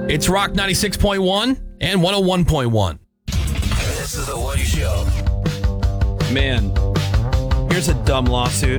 It's Rock 96.1 and 101.1. This is the Woody Show. Man, here's a dumb lawsuit.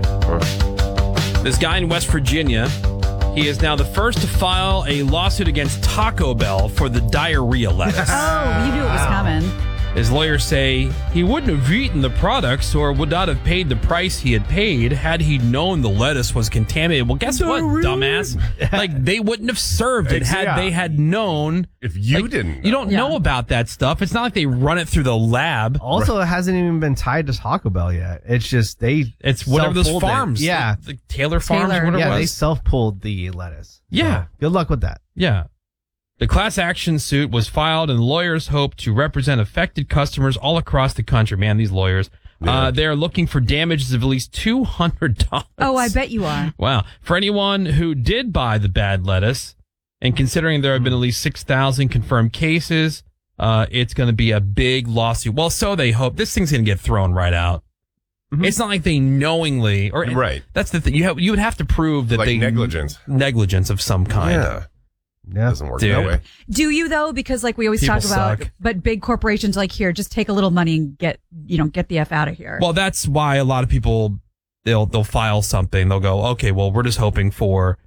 This guy in West Virginia, he is now the first to file a lawsuit against Taco Bell for the diarrhea lettuce. Oh, you knew it was coming. His lawyers say he wouldn't have eaten the products or would not have paid the price he had paid had he known the lettuce was contaminated. Well, guess what, dumbass? Like, they wouldn't have served it had they had known. If you didn't. You don't know about that stuff. It's not like they run it through the lab. Also, it hasn't even been tied to Taco Bell yet. It's just It's whatever those self-pulled farms. it. Yeah. The Taylor Farms, whatever it they was. self-pulled the lettuce. Yeah. So, good luck with that. Yeah. The class action suit was filed, and lawyers hope to represent affected customers all across the country. Man, these lawyers. Yeah. They're looking for damages of at least $200. Oh, I bet you are. Wow. For anyone who did buy the bad lettuce, and considering there have been at least 6,000 confirmed cases, it's going to be a big lawsuit. Well, so they hope. This thing's going to get thrown right out. Mm-hmm. It's not like they knowingly, or right. That's the thing. You would have to prove that Like they negligence of some kind. Yeah. Doesn't work that way. Do you though? Because like we always People talk about, suck. but big corporations like here, just take a little money and get the F out of here. Well, that's why a lot of people they'll file something. They'll go, okay, well, we're just hoping for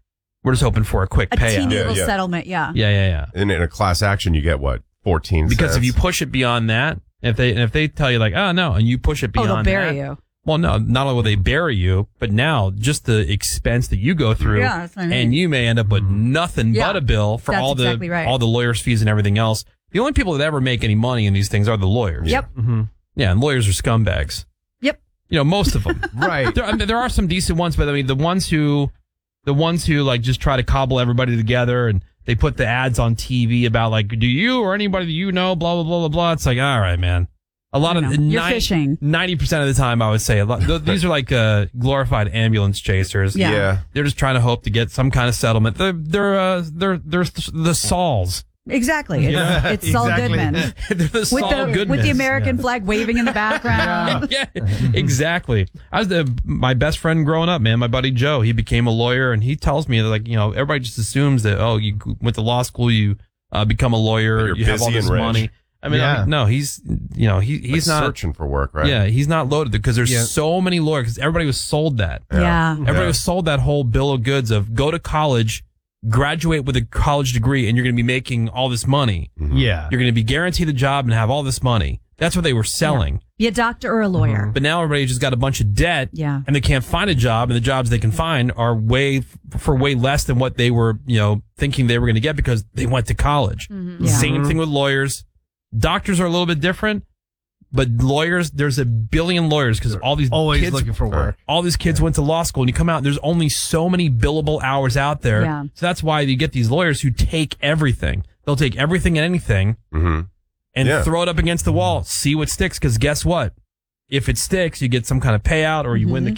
a quick a payout. teeny little settlement, yeah. Yeah. And in a class action, you get what, 14 cents? Because if you push it beyond that, if they tell you like, oh no, and you push it beyond they'll bury that, you. Well, no, not only will they bury you, but now just the expense that you go through, that's what I mean. and you may end up with nothing but a bill for That's all exactly right. the lawyers' fees and everything else. The only people that ever make any money in these things are the lawyers. Yep. Mm-hmm. Yeah, and lawyers are scumbags. Yep. Most of them. Right. There are some decent ones, but I mean the ones who like just try to cobble everybody together and they put the ads on TV about like, do you or anybody that you know, blah blah blah blah blah. It's like, all right, man. A lot of you're fishing. 90% of the time, I would say these are like glorified ambulance chasers. Yeah. They're just trying to hope to get some kind of settlement. They're the Sauls. Exactly. It's Saul Goodman. They're the Saul Goodmans. With the American flag waving in the background. Yeah, exactly. I was my best friend growing up, man. My buddy Joe, he became a lawyer, and he tells me that, like, everybody just assumes that, oh, you went to law school, you become a lawyer, you have all this money. I mean, no, he's like not searching for work, right? Yeah, he's not loaded because there's so many lawyers. Because everybody was sold that. Yeah. Everybody was sold that whole bill of goods of go to college, graduate with a college degree, and you're going to be making all this money. Mm-hmm. Yeah. You're going to be guaranteed a job and have all this money. That's what they were selling. Be a doctor or a lawyer. But now everybody just got a bunch of debt. Yeah. And they can't find a job, and the jobs they can find are way less than what they were, thinking they were going to get because they went to college. Mm-hmm. Yeah. Same thing with lawyers. Doctors are a little bit different, but lawyers, there's a billion lawyers because all these always kids looking for work. All these kids went to law school, and you come out, there's only so many billable hours out there. Yeah. So that's why you get these lawyers who take everything. They'll take everything and anything and throw it up against the wall, see what sticks, because guess what? If it sticks, you get some kind of payout or you win the